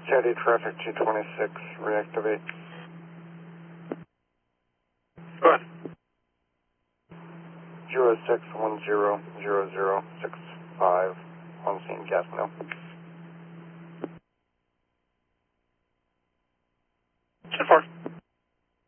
Jetty traffic 226, reactivate. Go ahead. 06100065, on scene gas now.